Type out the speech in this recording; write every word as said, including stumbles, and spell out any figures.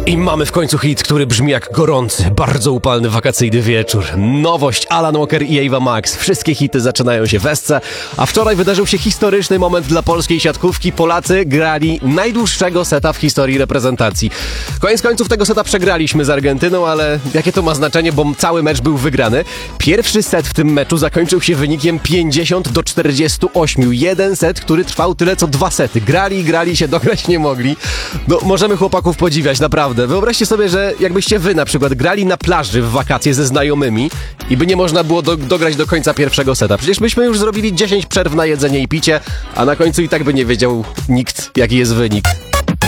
I mamy w końcu hit, który brzmi jak gorący, bardzo upalny wakacyjny wieczór. Nowość, Alan Walker i Ava Max. Wszystkie hity zaczynają się w Esce, a wczoraj wydarzył się historyczny moment dla polskiej siatkówki. Polacy grali najdłuższego seta w historii reprezentacji. Koniec końców tego seta przegraliśmy z Argentyną, ale jakie to ma znaczenie, bo cały mecz był wygrany. Pierwszy set w tym meczu zakończył się wynikiem pięćdziesiąt do czterdziestu ośmiu. Jeden set, który trwał tyle co dwa sety. Grali i grali się, dograć nie mogli. No, możemy chłopaków podziwiać, naprawdę. Wyobraźcie sobie, że jakbyście wy na przykład grali na plaży w wakacje ze znajomymi i by nie można było do, dograć do końca pierwszego seta. Przecież byśmy już zrobili dziesięć przerw na jedzenie i picie, a na końcu i tak by nie wiedział nikt, jaki jest wynik.